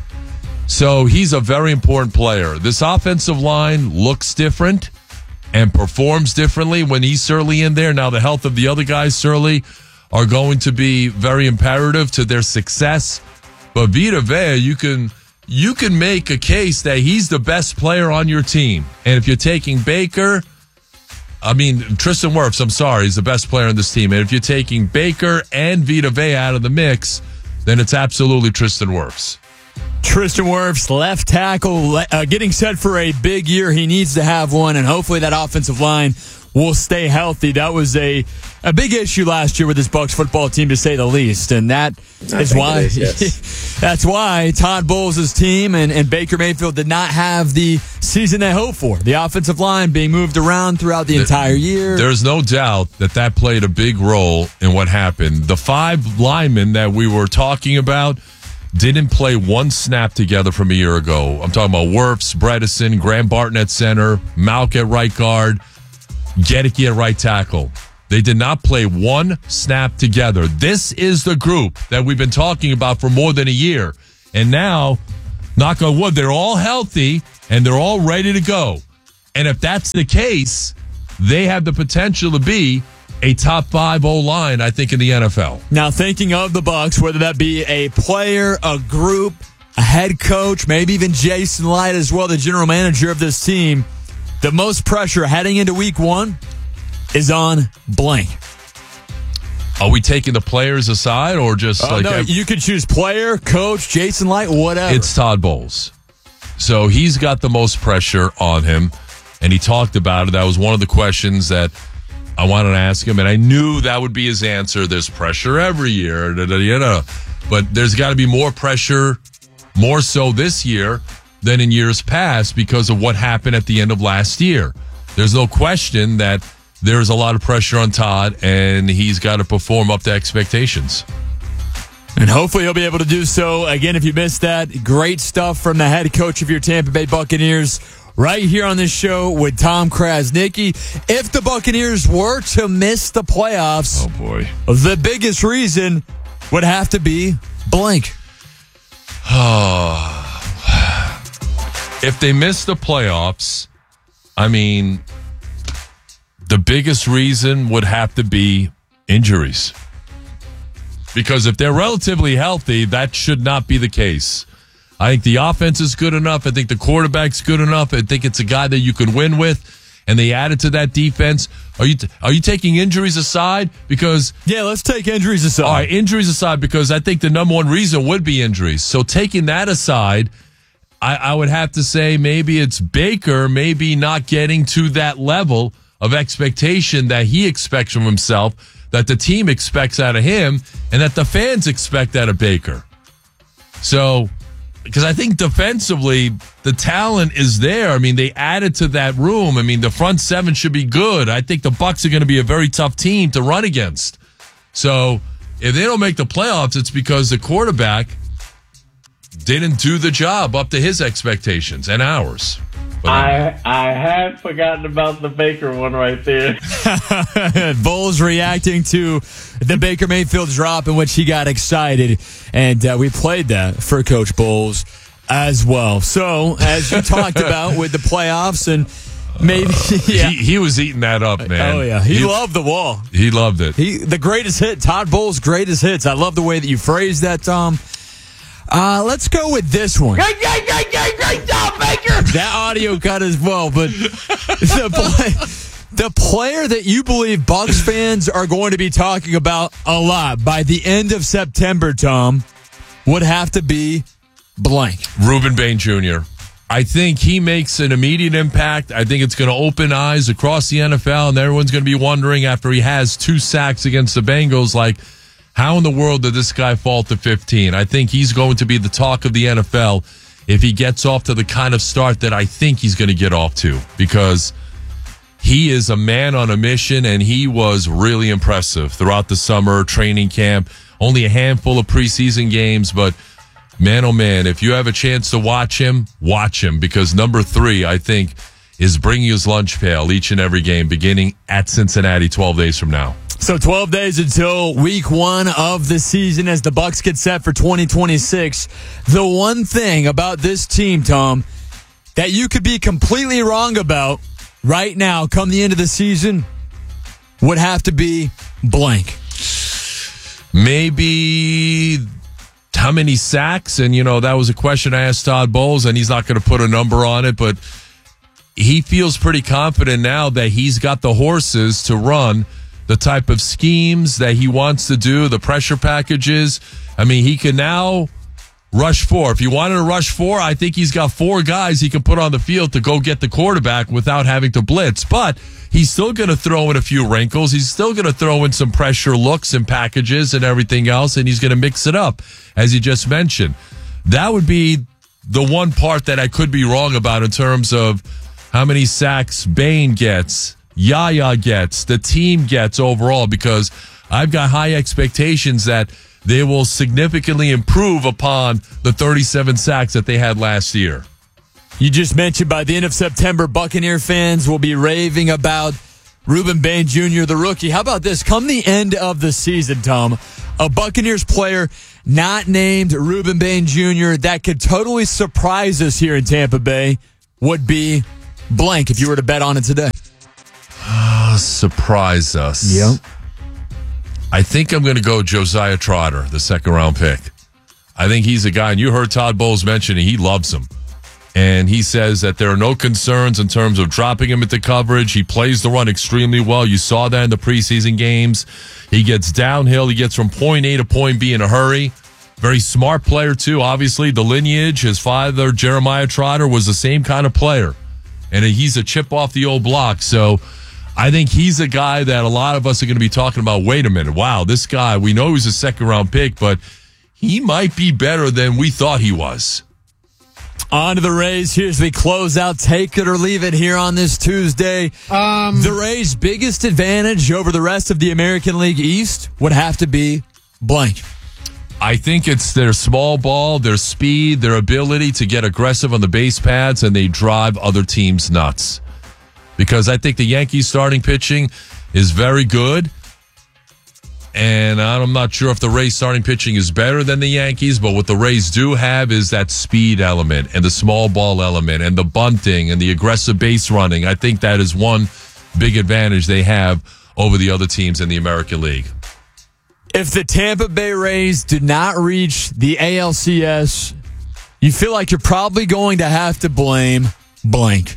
So he's a very important player. This offensive line looks different and performs differently when he's certainly in there. Now, the health of the other guys certainly are going to be very imperative to their success. But Vita Vea, you can make a case that he's the best player on your team. And if you're taking Tristan Wirfs, I'm sorry, he's the best player on this team. And if you're taking Baker and Vita Vea out of the mix, then it's absolutely Tristan Wirfs. Tristan Wirfs, left tackle, getting set for a big year. He needs to have one, and hopefully that offensive line will stay healthy. That was a big issue last year with this Bucs football team, to say the least, and that's why Todd Bowles' team and Baker Mayfield did not have the season they hoped for. The offensive line being moved around throughout the entire year. There's no doubt that played a big role in what happened. The 5 linemen that we were talking about didn't play one snap together from a year ago. I'm talking about Wirfs, Bredesen, Graham Barton at center, Malk at right guard, Gedeke at right tackle. They did not play one snap together. This is the group that we've been talking about for more than a year. And now, knock on wood, they're all healthy and they're all ready to go. And if that's the case, they have the potential to be a top 5 O-line, I think, in the NFL. Now, thinking of the Bucs, whether that be a player, a group, a head coach, maybe even Jason Light as well, the general manager of this team, the most pressure heading into week 1 is on blank. Are we taking the players aside or just no, you could choose player, coach, Jason Light, whatever. It's Todd Bowles. So he's got the most pressure on him, and he talked about it. That was one of the questions that I wanted to ask him, and I knew that would be his answer. There's pressure every year, but there's got to be more pressure, more so this year than in years past because of what happened at the end of last year. There's no question that there's a lot of pressure on Todd, and he's got to perform up to expectations. And hopefully he'll be able to do so. Again, if you missed that, great stuff from the head coach of your Tampa Bay Buccaneers right here on this show with Tom Krasnicki. If the Buccaneers were to miss the playoffs, oh boy, the biggest reason would have to be blank. If they miss the playoffs, I mean, the biggest reason would have to be injuries. Because if they're relatively healthy, that should not be the case. I think the offense is good enough. I think the quarterback's good enough. I think it's a guy that you can win with, and they added to that defense. Are you taking injuries aside? Because let's take injuries aside. All right, injuries aside, because I think the number one reason would be injuries. So taking that aside, I would have to say maybe it's Baker maybe not getting to that level of expectation that he expects from himself, that the team expects out of him, and that the fans expect out of Baker. So, because I think defensively, the talent is there. I mean, they added to that room. I mean, the front 7 should be good. I think the Bucs are going to be a very tough team to run against. So, if they don't make the playoffs, it's because the quarterback didn't do the job up to his expectations and ours. I had forgotten about the Baker one right there. Bowles reacting to the Baker Mayfield drop in which he got excited, and we played that for Coach Bowles as well. So, as you talked about with the playoffs, and maybe he was eating that up, man. Oh yeah, he loved the wall. He loved it. The greatest hit, Todd Bowles' greatest hits. I love the way that you phrased that, Tom. Let's go with this one. Great job, Baker! That audio cut as well, but the player that you believe Bucs fans are going to be talking about a lot by the end of September, Tom, would have to be blank. Reuben Bain Jr. I think he makes an immediate impact. I think it's going to open eyes across the NFL, and everyone's going to be wondering after he has 2 sacks against the Bengals, like, how in the world did this guy fall to 15? I think he's going to be the talk of the NFL if he gets off to the kind of start that I think he's going to get off to, because he is a man on a mission, and he was really impressive throughout the summer training camp. Only a handful of preseason games, but man, oh man, if you have a chance to watch him, because number 3, I think, is bringing his lunch pail each and every game, beginning at Cincinnati 12 days from now. So 12 days until week 1 of the season as the Bucs get set for 2026. The one thing about this team, Tom, that you could be completely wrong about right now come the end of the season would have to be blank. Maybe how many sacks? And, that was a question I asked Todd Bowles, and he's not going to put a number on it, but he feels pretty confident now that he's got the horses to run the type of schemes that he wants to do, the pressure packages. I mean, he can now rush 4. If you wanted to rush 4, I think he's got 4 guys he can put on the field to go get the quarterback without having to blitz. But he's still going to throw in a few wrinkles. He's still going to throw in some pressure looks and packages and everything else, and he's going to mix it up, as you just mentioned. That would be the one part that I could be wrong about in terms of how many sacks Bain gets, Yaya gets, the team gets overall, because I've got high expectations that they will significantly improve upon the 37 sacks that they had last year. You just mentioned by the end of September, Buccaneer fans will be raving about Ruben Bain Jr., the rookie. How about this? Come the end of the season, Tom, a Buccaneers player not named Ruben Bain Jr. that could totally surprise us here in Tampa Bay would be blank if you were to bet on it today. Surprise us. Yep. I think I'm going to go Josiah Trotter, the second-round pick. I think he's a guy, and you heard Todd Bowles mention he loves him. And he says that there are no concerns in terms of dropping him into coverage. He plays the run extremely well. You saw that in the preseason games. He gets downhill. He gets from point A to point B in a hurry. Very smart player, too. Obviously, the lineage, his father, Jeremiah Trotter, was the same kind of player. And he's a chip off the old block. So I think he's a guy that a lot of us are going to be talking about. Wait a minute. Wow, this guy, we know he's a second-round pick, but he might be better than we thought he was. On to the Rays. Here's the closeout. Take it or leave it here on this Tuesday. The Rays' biggest advantage over the rest of the American League East would have to be blank. I think it's their small ball, their speed, their ability to get aggressive on the base paths, and they drive other teams nuts. Because I think the Yankees starting pitching is very good. And I'm not sure if the Rays starting pitching is better than the Yankees, but what the Rays do have is that speed element and the small ball element and the bunting and the aggressive base running. I think that is one big advantage they have over the other teams in the American League. If the Tampa Bay Rays do not reach the ALCS, you feel like you're probably going to have to blame blank.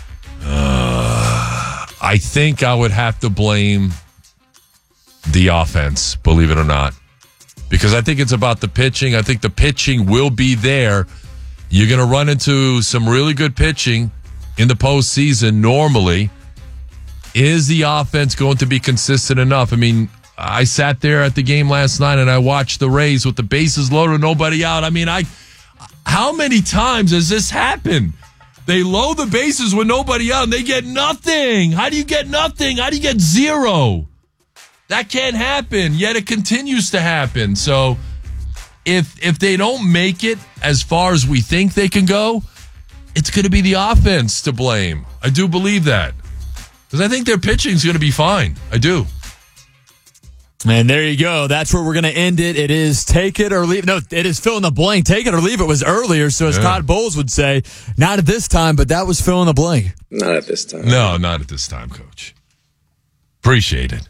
I think I would have to blame the offense, believe it or not, because I think it's about the pitching. I think the pitching will be there. You're going to run into some really good pitching in the postseason normally. Is the offense going to be consistent enough? I mean, I sat there at the game last night and I watched the Rays with the bases loaded, nobody out. I mean, how many times has this happened? They load the bases with nobody out and they get nothing. How do you get nothing? How do you get zero? That can't happen, yet it continues to happen. So if they don't make it as far as we think they can go, it's going to be the offense to blame. I do believe that. Because I think their pitching is going to be fine. I do. And there you go. That's where we're going to end it. It is take it or leave. No, it is fill in the blank. Take it or leave it was earlier. So as Todd Bowles would say, not at this time, but that was fill in the blank. Not at this time. No, not at this time, Coach. Appreciate it.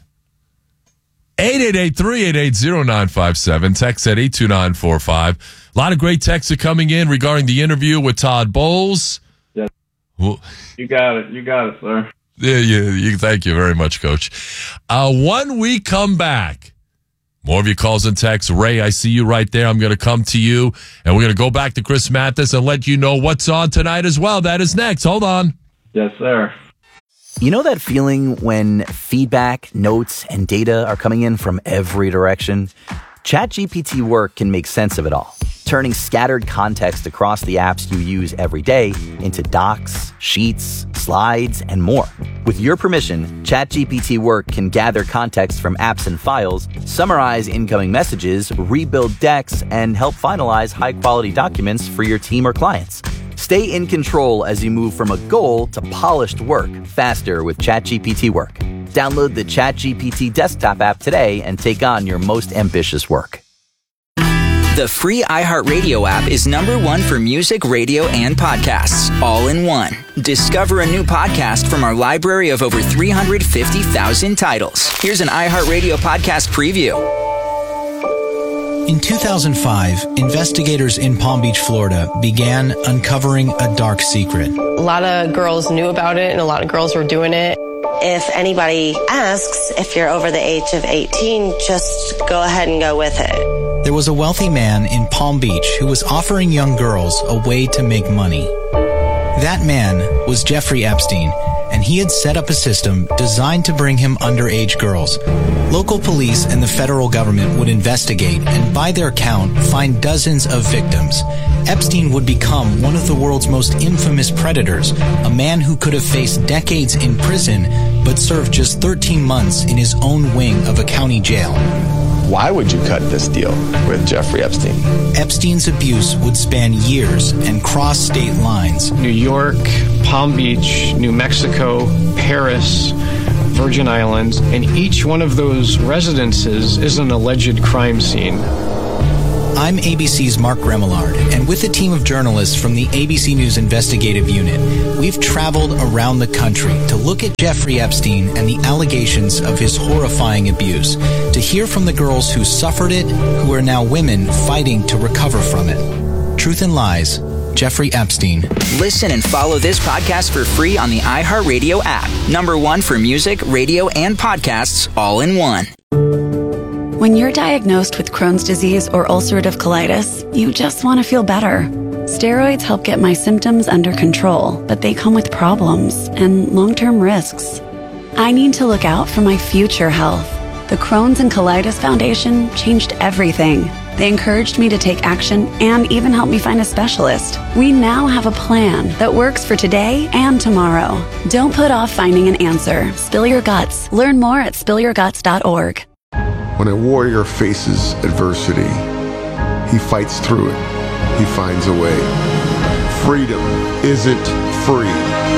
888-388-0957. Text at 82945. A lot of great texts are coming in regarding the interview with Todd Bowles. Yes. You got it. You got it, sir. Yeah, thank you very much, Coach. When we come back, more of your calls and texts. Ray, I see you right there. I'm going to come to you, and we're going to go back to Chris Mathis and let you know what's on tonight as well. That is next. Hold on. Yes, sir. You know that feeling when feedback, notes, and data are coming in from every direction? ChatGPT Work can make sense of it all, turning scattered context across the apps you use every day into docs, sheets, slides, and more. With your permission, ChatGPT Work can gather context from apps and files, summarize incoming messages, rebuild decks, and help finalize high-quality documents for your team or clients. Stay in control as you move from a goal to polished work faster with ChatGPT Work. Download the ChatGPT desktop app today and take on your most ambitious work. The free iHeartRadio app is #1 for music, radio, and podcasts, all in one. Discover a new podcast from our library of over 350,000 titles. Here's an iHeartRadio podcast preview. In 2005, investigators in Palm Beach, Florida, began uncovering a dark secret. A lot of girls knew about it, and a lot of girls were doing it. If anybody asks if you're over the age of 18, just go ahead and go with it. There was a wealthy man in Palm Beach who was offering young girls a way to make money. That man was Jeffrey Epstein, and he had set up a system designed to bring him underage girls. Local police and the federal government would investigate and, by their count, find dozens of victims. Epstein would become one of the world's most infamous predators, a man who could have faced decades in prison but served just 13 months in his own wing of a county jail. Why would you cut this deal with Jeffrey Epstein? Epstein's abuse would span years and cross state lines. New York, Palm Beach, New Mexico, Paris, Virgin Islands, and each one of those residences is an alleged crime scene. I'm ABC's Mark Remillard, and with a team of journalists from the ABC News Investigative Unit, we've traveled around the country to look at Jeffrey Epstein and the allegations of his horrifying abuse, to hear from the girls who suffered it, who are now women fighting to recover from it. Truth and Lies, Jeffrey Epstein. Listen and follow this podcast for free on the iHeartRadio app. #1 for music, radio, and podcasts all in one. When you're diagnosed with Crohn's disease or ulcerative colitis, you just want to feel better. Steroids help get my symptoms under control, but they come with problems and long-term risks. I need to look out for my future health. The Crohn's and Colitis Foundation changed everything. They encouraged me to take action and even helped me find a specialist. We now have a plan that works for today and tomorrow. Don't put off finding an answer. Spill your guts. Learn more at spillyourguts.org. When a warrior faces adversity, he fights through it. He finds a way. Freedom isn't free.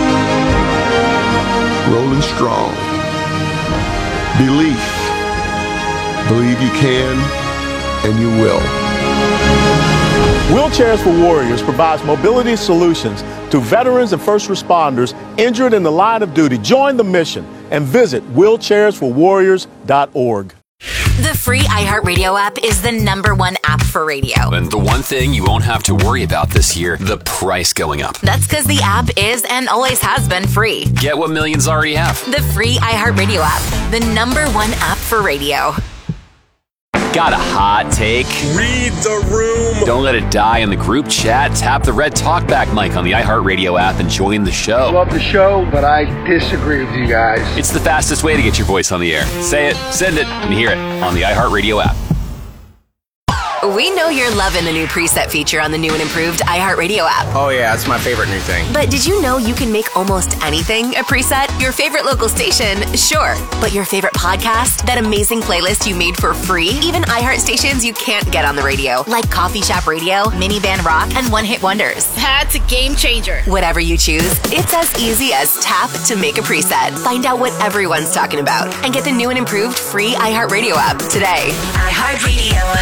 Rolling strong. Belief. Believe you can, and you will. Wheelchairs for Warriors provides mobility solutions to veterans and first responders injured in the line of duty. Join the mission and visit wheelchairsforwarriors.org. The free iHeartRadio app is the #1 app for radio. And the one thing you won't have to worry about this year, the price going up. That's because the app is and always has been free. Get what millions already have. The free iHeartRadio app, the #1 app for radio. Got a hot take? Read the room. Don't let it die in the group chat. Tap the red talkback mic on the iHeartRadio app and join the show. I love the show, but I disagree with you guys. It's the fastest way to get your voice on the air. Say it, send it, and hear it on the iHeartRadio app. We know you're loving the new preset feature on the new and improved iHeartRadio app. Oh yeah, it's my favorite new thing. But did you know you can make almost anything a preset? Your favorite local station, sure. But your favorite podcast? That amazing playlist you made for free? Even iHeart stations you can't get on the radio, like Coffee Shop Radio, Minivan Rock, and One Hit Wonders. That's a game changer. Whatever you choose, it's as easy as tap to make a preset. Find out what everyone's talking about and get the new and improved free iHeartRadio app today. iHeartRadio.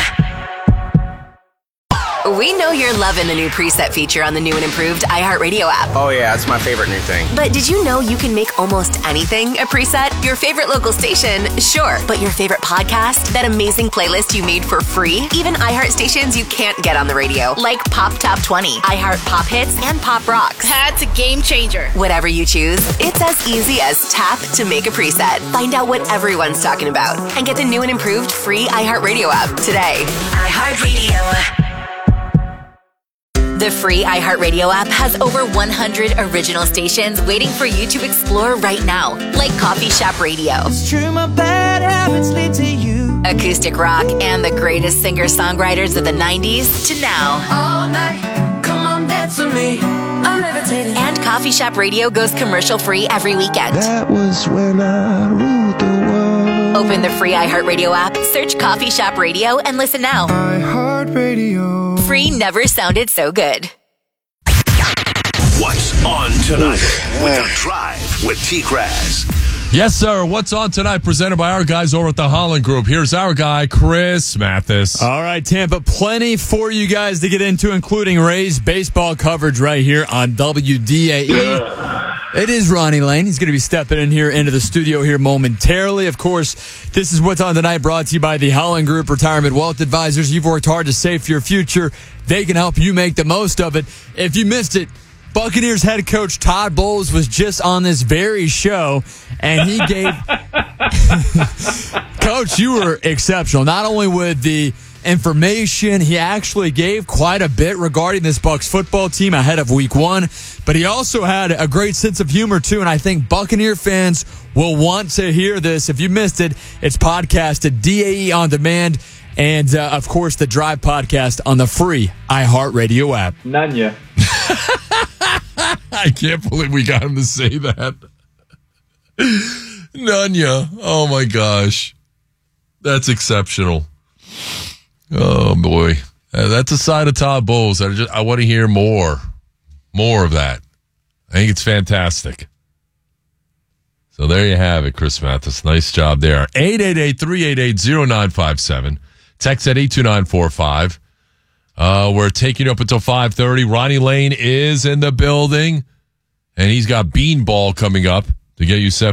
We know you're loving the new preset feature on the new and improved iHeartRadio app. Oh yeah, it's my favorite new thing. But did you know you can make almost anything a preset? Your favorite local station, sure. But your favorite podcast? That amazing playlist you made for free? Even iHeart stations you can't get on the radio, like Pop Top 20, iHeart Pop Hits, and Pop Rocks. That's a game changer. Whatever you choose, it's as easy as tap to make a preset. Find out what everyone's talking about and get the new and improved free iHeartRadio app today. iHeartRadio. The free iHeartRadio app has over 100 original stations waiting for you to explore right now, like Coffee Shop Radio, It's true, my bad habits lead to you. acoustic rock, and the greatest singer-songwriters of the 90s to now. All night, come on, dance with me. I'm levitating. And Coffee Shop Radio goes commercial-free every weekend. That was when I ruled the world. Open the free iHeartRadio app, search Coffee Shop Radio, and listen now. iHeartRadio. Free never sounded so good. What's on tonight with The Drive with T-Kraz. Yes, sir. What's on tonight? Presented by our guys over at the Holland Group. Here's our guy, Chris Mathis. All right, Tampa, plenty for you guys to get into, including Rays baseball coverage right here on WDAE. It is Ronnie Lane. He's going to be stepping in here into the studio here momentarily. Of course, this is What's on Tonight, brought to you by the Holland Group Retirement Wealth Advisors. You've worked hard to save for your future. They can help you make the most of it. If you missed it, Buccaneers head coach Todd Bowles was just on this very show, And he gave Coach, you were exceptional. Not only with the information, he actually gave quite a bit regarding this Bucs football team ahead of week 1, but he also had a great sense of humor too, and I think Buccaneer fans will want to hear this. If you missed it, it's podcasted DAE On Demand and, of course, the Drive podcast on the free iHeartRadio app. Nanya. I can't believe we got him to say that. Nanya. Oh, my gosh. That's exceptional. Oh, boy. That's a side of Todd Bowles. I want to hear more of that. I think it's fantastic. So there you have it, Chris Mathis. Nice job there. 888-388-0957. Text at 82945. We're taking you up until 5:30. Ronnie Lane is in the building, and he's got Beanball coming up to get you set